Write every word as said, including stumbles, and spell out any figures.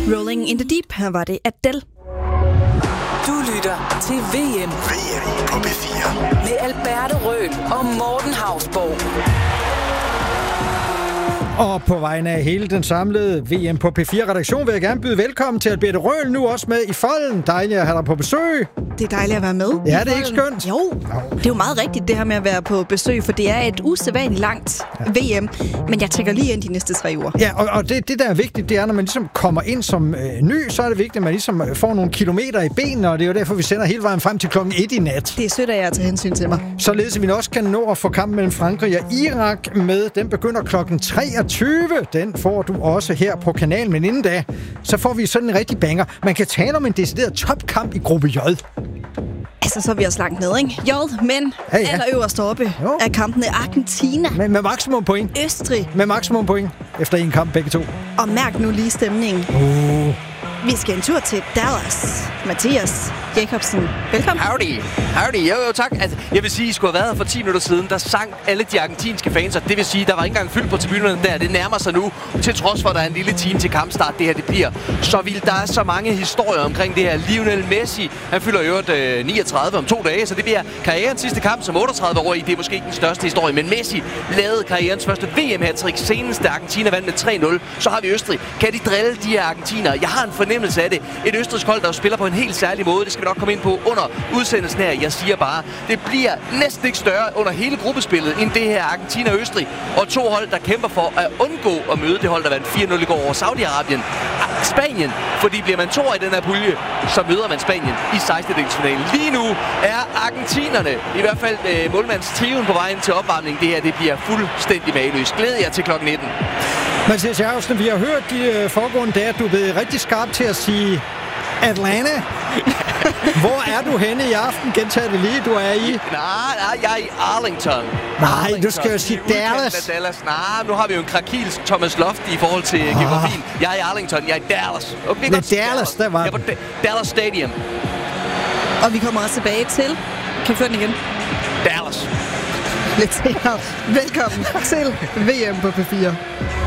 Rolling in the Deep, her var det Adele. Du lytter til V M. V M på P fire. Med Alberte Røhl og Morten Hausborg. Og på vegne af hele den samlede V M på P fire-redaktion vil jeg gerne byde velkommen til Alberte Røhl, nu også med i folden. Dejligt at have dig på besøg. Det er dejligt at være med. Ja, det er ikke skønt. Jo, det er jo meget rigtigt det her med at være på besøg, for det er et usædvanligt langt V M, men jeg tjekker lige ind de næste tre uger. Ja, og, og det, det der er vigtigt, det er, når man ligesom kommer ind som øh, ny, så er det vigtigt, at man ligesom får nogle kilometer i benene, og det er jo derfor, vi sender hele vejen frem til klokken et i nat. Det er sødt af jer at tage hensyn til mig. Således at vi også kan nå at få kampen mellem Frankrig og Irak med. Den begynder klokken treogtyve. Den får du også her på kanalen, men inden da, så får vi sådan en rigtig banger. Man kan tale om en decideret topkamp i gruppe J. Altså, så er vi også langt ned, ikke? J, men ja, ja. allerøverst oppe jo. er kampene Argentina. Med, med maksimum point. Østrig. Med maksimum point efter en kamp begge to. Og mærk nu lige stemningen. Uh. Vi skal en tur til Dallas. Mathias Jacobsen, velkommen. Howdy. Howdy. Jo, jo, tak. Altså, jeg vil sige, at I skulle have været her for ti minutter siden. Der sang alle de argentinske fans, og det vil sige, der var ikke engang fyldt på tribunerne der. Det nærmer sig nu, til trods for, at der er en lille time til kampstart. Det her, det bliver så vildt. Der er så mange historier omkring det her. Lionel Messi, han fylder i øvrigt øh, niogtredive om to dage, så det bliver karrierens sidste kamp som otteogtredive-årig. Det er måske ikke den største historie, men Messi lavede karrierens første V M-hattrick senest, da Argentina vandt med tre nul. Så har vi Østrig. Kan de drille de her argentinere? Jeg har en fornemmelse af det. Et østrigsk hold, der spiller på en helt særlig måde. Det skal vi nok komme ind på under udsendelsen her. Jeg siger bare, det bliver næsten ikke større under hele gruppespillet end det her Argentina-Østrig. Og to hold, der kæmper for at undgå at møde det hold, der vandt fire nul i går over Saudi-Arabien. Spanien, fordi bliver man toer i den her pulje, så møder man Spanien i sekstendedelsfinalen. Lige nu er argentinerne, i hvert fald øh, målmandsteven på vejen til opvarmning. Det her, det bliver fuldstændig mageløst. Glæder jer til klokken nitten. Mathias Jacobsen, vi har hørt de øh, foregående dage, at du er blevet rigtig skarp til at sige Atlanta. Hvor er du henne i aften? Gentag det lige, du er i. Nej, nej, jeg er i Arlington. Nej, Arlington. du skal jo sige Dallas. Dallas. Nej, nu har vi jo en krakilsk Thomas Loft i forhold til oh. geografien. Jeg er i Arlington, jeg er i Dallas. Okay, det er Dallas, der var. Jeg er på Dallas Stadium. Og vi kommer også tilbage til... Kan vi få den igen? Dallas. Lidt senere. Velkommen til V M på P fire.